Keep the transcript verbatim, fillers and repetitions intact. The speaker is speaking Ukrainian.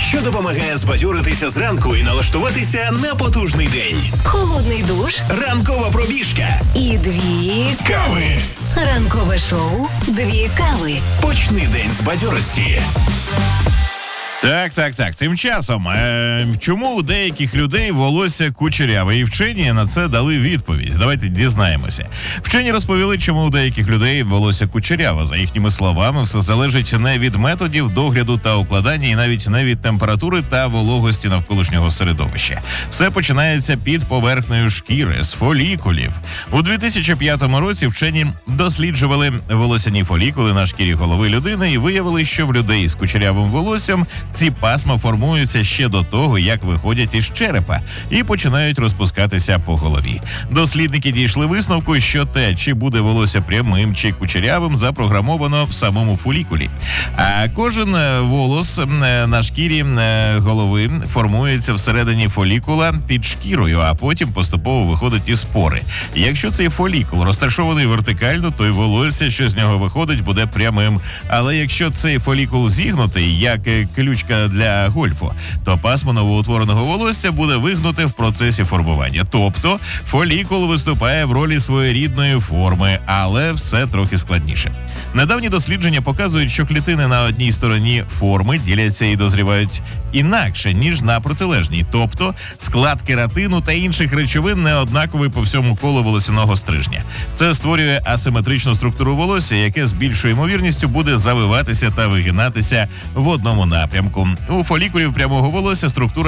що допомагає збадьоритися зранку і налаштуватися на потужний день. Холодний душ. Ранкова пробіжка. І дві Кави. Ранкове шоу «Дві кави». Почни день з бадьорості. Так, так, так. Тим часом, е, чому у деяких людей волосся кучеряве? І вчені на це дали відповідь. Давайте дізнаємося. Вчені розповіли, чому у деяких людей волосся кучеряве. За їхніми словами, все залежить не від методів догляду та укладання, і навіть не від температури та вологості навколишнього середовища. Все починається під поверхнею шкіри, з фолікулів. У дві тисячі п'ятому році вчені досліджували волосяні фолікули на шкірі голови людини і виявили, що в людей з кучерявим волоссям ці пасма формуються ще до того, як виходять із черепа і починають розпускатися по голові. Дослідники дійшли висновку, що те, чи буде волосся прямим чи кучерявим, запрограмовано в самому фолікулі. А кожен волос на шкірі голови формується всередині фолікула під шкірою, а потім поступово виходить із пори. Якщо цей фолікул розташований вертикально, то й волосся, що з нього виходить, буде прямим. Але якщо цей фолікул зігнутий, як ключ для гольфу, то пасмо новоутвореного волосся буде вигнуте в процесі формування. Тобто фолікул виступає в ролі своєрідної форми, але все трохи складніше. Недавні дослідження показують, що клітини на одній стороні форми діляться і дозрівають інакше, ніж на протилежній. Тобто склад кератину та інших речовин не однаковий по всьому колу волосяного стрижня. Це створює асиметричну структуру волосся, яке з більшою ймовірністю буде завиватися та вигинатися в одному напрямку. У фолікулів прямого волосся структура